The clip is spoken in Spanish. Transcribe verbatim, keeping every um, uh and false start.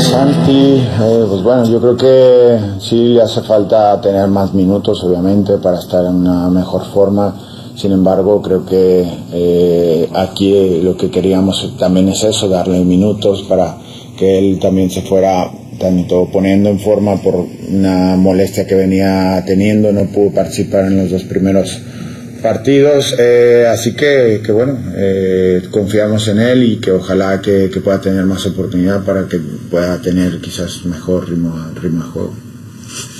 Santi, eh, pues bueno, yo creo que sí le hace falta tener más minutos, obviamente, para estar en una mejor forma. Sin embargo, creo que eh, aquí lo que queríamos también es eso, darle minutos para que él también se fuera tanto poniendo en forma por una molestia que venía teniendo. No pudo participar en los dos primeros partidos, eh, así que, que bueno, eh, confiamos en él y que ojalá que, que pueda tener más oportunidad para que pueda tener quizás mejor ritmo, ritmo de juego.